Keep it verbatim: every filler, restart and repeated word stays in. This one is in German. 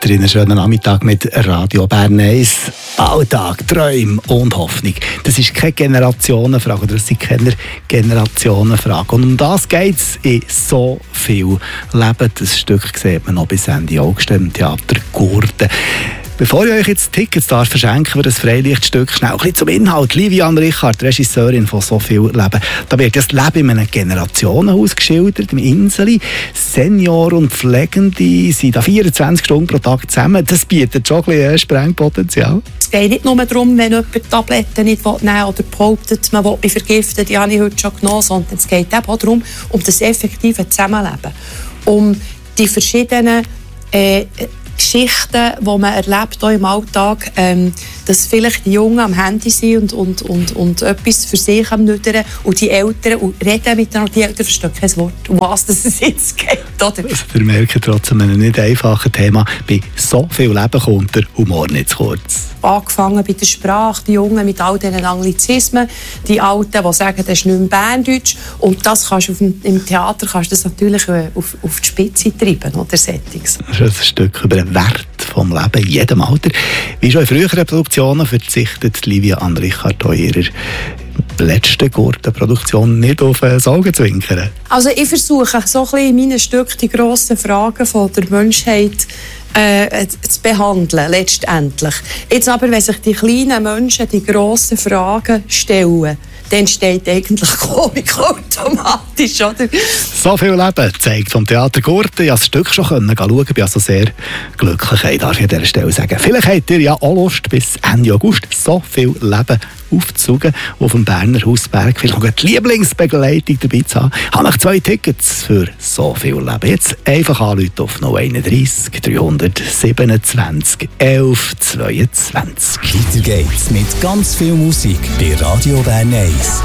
weiter in einen schönen Nachmittag mit Radio Bern eins. Alltag, Träume und Hoffnung. Das ist keine Generationenfrage, oder das sind keine Generationenfrage. Und um das geht es in so viel Leben. Das Stück sieht man noch bis Ende August im Theater Gurten. Bevor ich euch jetzt Tickets darf verschenken für das Freilichtstück, schnell ein bisschen zum Inhalt. Livian Richard, Regisseurin von «So viel Leben». Da wird das Leben in einem Generationenhaus geschildert, im Inseli. Senioren und Pflegende sind da vierundzwanzig Stunden pro Tag zusammen. Das bietet schon ein bisschen Sprengpotenzial. Es geht nicht nur darum, wenn jemand die Tabletten nicht nehmen will oder behauptet, man will mich vergiften, die habe ich heute schon genommen, sondern es geht eben auch darum, um das effektive Zusammenleben. Um die verschiedenen äh, Geschichten, die man erlebt auch im Alltag, ähm, dass vielleicht die Jungen am Handy sind und, und, und, und etwas für sich am Nüdern und die Eltern und reden miteinander. Die Eltern verstehen kein Wort, um was es jetzt geht. Oder? Also, wir merken trotzdem ein nicht einfaches Thema. Bei «So viel Leben» kommt der Humor nicht zu kurz. Angefangen bei der Sprache, die Jungen mit all diesen Anglizismen, die Alten, die sagen, das ist nicht mehr Berndeutsch. Und das kannst du auf dem, im Theater kannst du das natürlich auf, auf die Spitze treiben, oder Settings. Das ist ein Stück über den Wert des Lebens in jedem Alter. Wie schon in früheren Produktionen verzichtet Livia an Richard in ihrer letzten Gurtenproduktion nicht auf das Auge zu winkern. Also ich versuche so ein bisschen in meinen Stück die grossen Fragen von der Menschheit Äh, zu behandeln, letztendlich. Jetzt aber, wenn sich die kleinen Menschen die grossen Fragen stellen, dann entsteht eigentlich Komik automatisch, oder? «So viel Leben» zeigt vom Theater Gurten. Ich konnte das Stück schon schauen. Ich bin also sehr glücklich, darf ich an dieser Stelle sagen. Vielleicht habt ihr ja auch Lust, bis Ende August «So viel Leben» aufzusaugen, auf dem Berner Hausberg vielleicht noch die Lieblingsbegleitung dabei zu haben. Ich habe noch zwei Tickets für «So viel Leben». Jetzt einfach anrufen auf null einunddreißig dreihundertsiebenundzwanzig elf zweiundzwanzig. Weiter geht's mit ganz viel Musik bei Radio Bern eins.